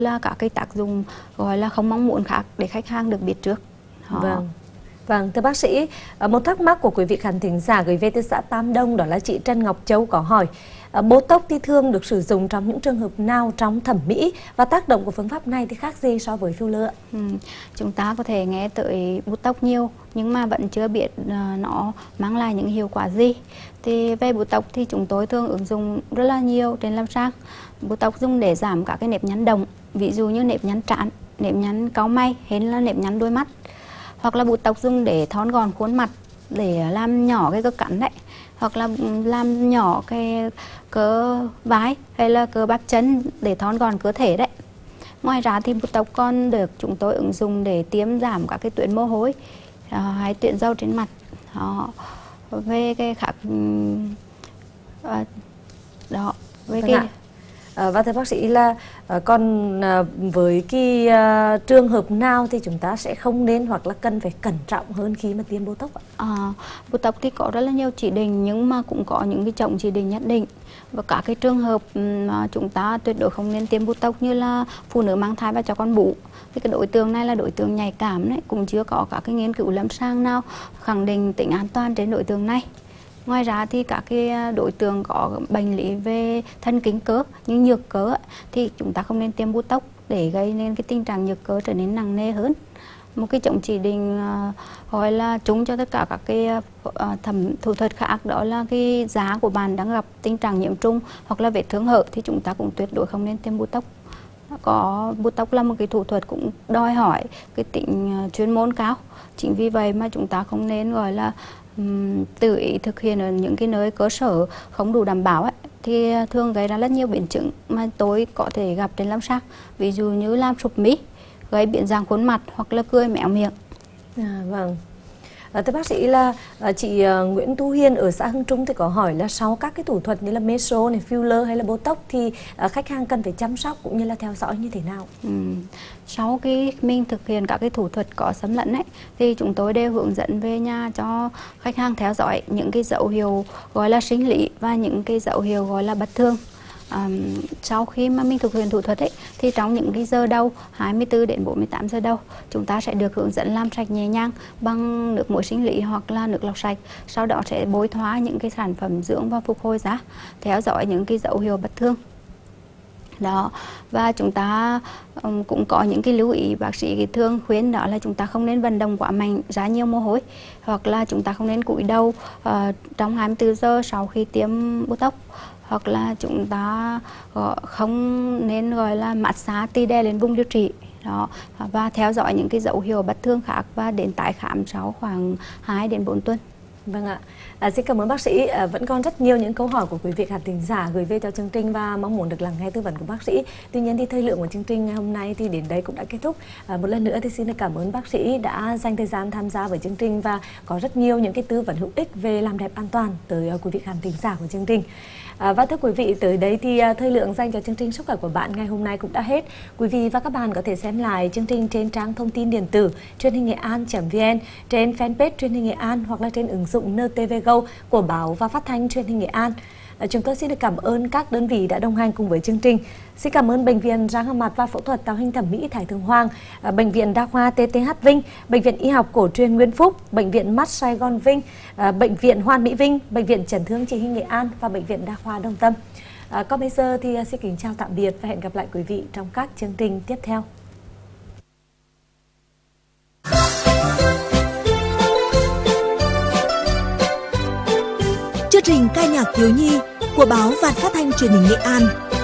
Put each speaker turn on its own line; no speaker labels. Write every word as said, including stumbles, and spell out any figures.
là các cái tác dụng gọi là không mong muốn khác để khách hàng được biết trước. Họ...
Vâng. Vâng, thưa bác sĩ, một thắc mắc của quý vị khán thính giả gửi về từ xã Tam Đông, đó là chị Trần Ngọc Châu có hỏi: Botox thì thường được sử dụng trong những trường hợp nào trong thẩm mỹ, và tác động của phương pháp này thì khác gì so với filler?
Ừ, chúng ta có thể nghe tới Botox nhiều nhưng mà vẫn chưa biết uh, nó mang lại những hiệu quả gì. Thì về Botox thì chúng tôi thường ứng dụng rất là nhiều trên lâm sàng. Botox dùng để giảm các cái nếp nhăn đồng, ví dụ như nếp nhăn trán, nếp nhăn cau mày hay là nếp nhăn đôi mắt. Hoặc là Botox dùng để thon gọn khuôn mặt, để làm nhỏ cái cơ cắn đấy, hoặc là làm nhỏ cái cơ vai hay là cơ bắp chân để thon gọn cơ thể đấy. Ngoài ra thì Botox còn được chúng tôi ứng dụng để tiêm giảm các cái tuyến mồ hôi uh, hay tuyến râu trên mặt. Đó. Về cái khác uh, đó về
Vâng
cái
ạ. À, và thưa bác sĩ là à, còn à, với cái à, trường hợp nào thì chúng ta sẽ không nên hoặc là cần phải cẩn trọng hơn khi mà tiêm Botox ạ?
À, Botox thì có rất là nhiều chỉ định nhưng mà cũng có những cái chủng chỉ định nhất định, và các cái trường hợp mà chúng ta tuyệt đối không nên tiêm Botox như là phụ nữ mang thai và cho con bú. Thì cái đối tượng này là đối tượng nhạy cảm đấy, cũng chưa có các cái nghiên cứu lâm sàng nào khẳng định tính an toàn trên đối tượng này. Ngoài ra thì các cái đối tượng có bệnh lý về thần kinh cơ như nhược cơ thì chúng ta không nên tiêm Botox để gây nên cái tình trạng nhược cơ trở nên nặng nề hơn. Một cái chủng chỉ định uh, gọi là chúng cho tất cả các cái uh, thẩm thủ thuật khác, đó là cái giá của bạn đang gặp tình trạng nhiễm trùng hoặc là vết thương hở thì chúng ta cũng tuyệt đối không nên tiêm Botox. Có Botox là một cái thủ thuật cũng đòi hỏi cái tính uh, chuyên môn cao. Chính vì vậy mà chúng ta không nên gọi là um, tự ý thực hiện ở những cái nơi cơ sở không đủ đảm bảo ấy, thì thường gây ra rất nhiều biến chứng mà tôi có thể gặp trên lâm sàng, ví dụ như làm sụp mí, gây biến dạng khuôn mặt hoặc là cười méo miệng.
À, vâng. À, thưa bác sĩ là à, chị à, Nguyễn Thu Hiền ở xã Hưng Trung thì có hỏi là sau các cái thủ thuật như là meso này, filler hay là Botox thì à, khách hàng cần phải chăm sóc cũng như là theo dõi như thế nào?
Ừ. Sau khi mình thực hiện các cái thủ thuật có xâm lấn ấy, thì chúng tôi đều hướng dẫn về nhà cho khách hàng theo dõi những cái dấu hiệu gọi là sinh lý và những cái dấu hiệu gọi là bất thường. Um, sau khi mà mình thực hiện thủ thuật ấy, thì trong những cái giờ đầu, hai mươi tư đến bốn mươi tám giờ đầu, chúng ta sẽ được hướng dẫn làm sạch nhẹ nhàng bằng nước muối sinh lý hoặc là nước lọc sạch. Sau đó sẽ bôi thoa những cái sản phẩm dưỡng và phục hồi da, theo dõi những cái dấu hiệu bất thường. Đó, và chúng ta um, cũng có những cái lưu ý bác sĩ thường khuyên, đó là chúng ta không nên vận động quá mạnh, ra nhiều mồ hôi, hoặc là chúng ta không nên cúi đầu uh, trong hai mươi tư giờ sau khi tiêm Botox, hoặc là chúng ta không nên gọi là massage tì đè lên vùng điều trị. Đó, và theo dõi những cái dấu hiệu bất thường khác và đến tái khám sau khoảng hai đến bốn tuần.
Vâng ạ. À, xin cảm ơn bác sĩ. À, vẫn còn rất nhiều những câu hỏi của quý vị khán thính giả gửi về cho chương trình và mong muốn được lắng nghe tư vấn của bác sĩ. Tuy nhiên thì thời lượng của chương trình ngày hôm nay thì đến đây cũng đã kết thúc. À, một lần nữa thì xin được cảm ơn bác sĩ đã dành thời gian tham gia với chương trình và có rất nhiều những cái tư vấn hữu ích về làm đẹp an toàn tới quý vị khán thính giả của chương trình. À, và thưa quý vị, tới đây thì à, thời lượng dành cho chương trình Sức khỏe của bạn ngày hôm nay cũng đã hết. Quý vị và các bạn có thể xem lại chương trình trên trang thông tin điện tử truyền hình nghệ an chấm vn, trên fanpage truyền hình Nghệ An hoặc là trên ứng dụng en tê vê Go của báo và phát thanh truyền hình Nghệ An. À, chúng tôi xin được cảm ơn các đơn vị đã đồng hành cùng với chương trình. Xin cảm ơn Bệnh viện Răng Hàm Mặt và Phẫu thuật Tạo hình Thẩm mỹ Thái Thượng Hoàng, à, Bệnh viện Đa khoa tê tê hát Vinh, Bệnh viện Y học Cổ truyền Nguyễn Phúc, Bệnh viện Mắt Sài Gòn Vinh, à, Bệnh viện Hoàn Mỹ Vinh, Bệnh viện Chấn thương Chỉnh hình Nghệ An và Bệnh viện Đa khoa Đồng Tâm. À, còn bây giờ thì xin kính chào tạm biệt và hẹn gặp lại quý vị trong các chương trình tiếp theo.
Chương trình ca nhạc thiếu nhi của báo và phát thanh truyền hình Nghệ An